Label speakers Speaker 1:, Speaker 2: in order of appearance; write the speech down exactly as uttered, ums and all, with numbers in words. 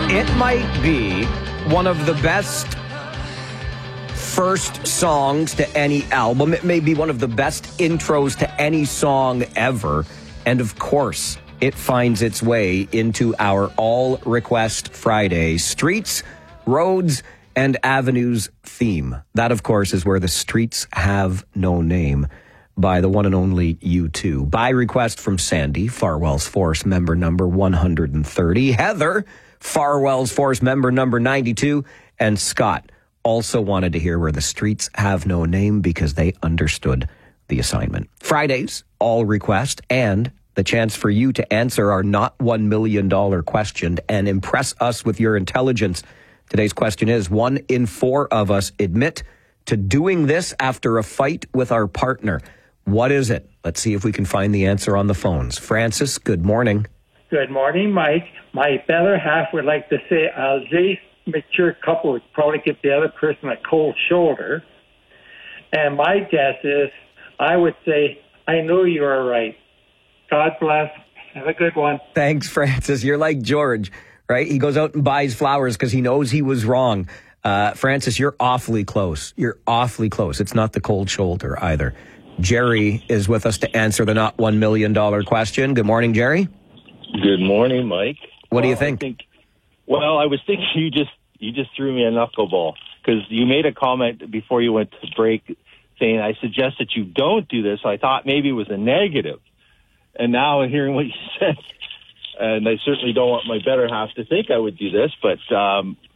Speaker 1: It might be one of the best first songs to any album. It may be one of the best intros to any song ever. And of course, it finds its way into our All Request Friday Streets, Roads, and Avenues theme. That, of course, is where the streets have no name by the one and only U two. By request from Sandy, Farwell's Force member number one hundred thirty, Heather, Farwell's Force member number ninety-two, and Scott also wanted to hear Where the Streets Have No Name because they understood the assignment. Fridays, all request, and the chance for you to answer our not one million dollars question and impress us with your intelligence. Today's question is, one in four of us admit to doing this after a fight with our partner. What is it? Let's see if we can find the answer on the phones. Francis, good morning.
Speaker 2: Good morning, Mike. My better half would like to say a very mature couple would probably give the other person a cold shoulder. And my guess is, I would say, I know you are right. God bless. Have a good one.
Speaker 1: Thanks, Francis. You're like George, right? He goes out and buys flowers because he knows he was wrong. Uh, Francis, you're awfully close. You're awfully close. It's not the cold shoulder either. Jerry is with us to answer the not one million dollars question. Good morning, Jerry.
Speaker 3: Good morning, Mike.
Speaker 1: What
Speaker 3: well,
Speaker 1: do you think?
Speaker 3: I think? Well, I was thinking you just you just threw me a knuckleball because you made a comment before you went to break saying I suggest that you don't do this. So I thought maybe it was a negative. And now hearing what you said, and I certainly don't want my better half to think I would do this, but um,